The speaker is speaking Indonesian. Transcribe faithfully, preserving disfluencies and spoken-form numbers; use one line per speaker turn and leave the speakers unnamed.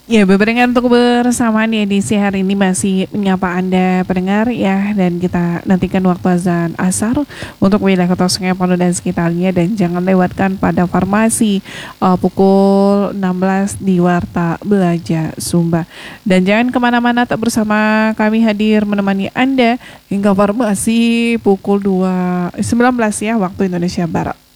Ya, berbarengan untuk bersamaan di edisi hari ini masih menyapa Anda pendengar ya, dan kita nantikan waktu azan asar untuk wilayah Kota Sungai Pando dan sekitarnya, dan jangan lewatkan pada farmasi uh, pukul enam belas di Warta Belaja Sumba. Dan jangan kemana-mana, tak bersama kami hadir menemani Anda hingga farmasi pukul dua sembilan belas ya waktu Indonesia Barat.